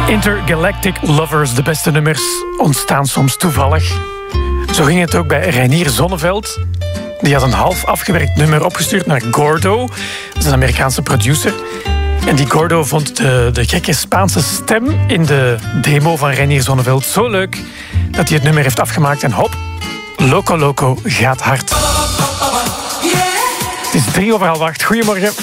Intergalactic Lovers, de beste nummers, ontstaan soms toevallig. Zo ging het ook bij Reinier Zonneveld. Die had een half afgewerkt nummer opgestuurd naar Gordo. Dat is een Amerikaanse producer. En die Gordo vond de gekke Spaanse stem in de demo van Reinier Zonneveld zo leuk dat hij het nummer heeft afgemaakt. En hop, Loco Loco gaat hard. Het is 7:03. Goedemorgen.